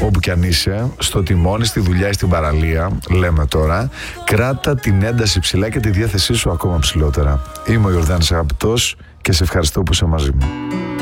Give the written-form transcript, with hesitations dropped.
όπου κι αν είσαι, στο τιμόνι, στη δουλειά ή στην παραλία, λέμε τώρα, κράτα την ένταση ψηλά και τη διάθεσή σου ακόμα ψηλότερα. Είμαι ο Ιορδάνης Αγαπητός και σε ευχαριστώ που είσαι μαζί μου.